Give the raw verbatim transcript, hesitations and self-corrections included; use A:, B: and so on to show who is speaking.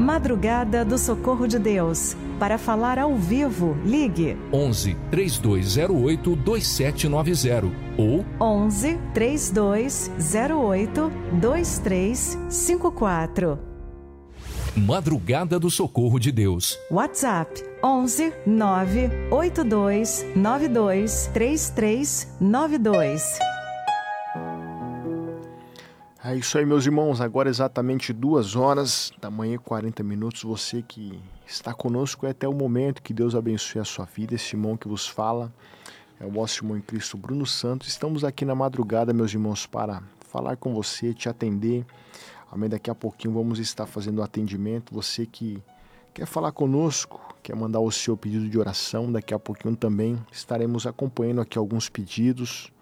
A: Madrugada do Socorro de Deus. Para falar ao vivo, ligue
B: onze, três dois zero oito, dois sete nove zero ou
A: onze, três dois zero oito, dois três cinco quatro.
B: Madrugada do Socorro de Deus.
A: WhatsApp onze, nove oito dois nove dois três três nove dois.
C: É isso aí, meus irmãos. Agora exatamente duas horas da manhã e quarenta minutos. Você que está conosco é até o momento. Que Deus abençoe a sua vida. Esse irmão que vos fala é o vosso irmão em Cristo, Bruno Santos. Estamos aqui na madrugada, meus irmãos, para falar com você, te atender. Amém. Daqui a pouquinho vamos estar fazendo o atendimento. Você que quer falar conosco, quer mandar o seu pedido de oração, daqui a pouquinho também estaremos acompanhando aqui alguns pedidos.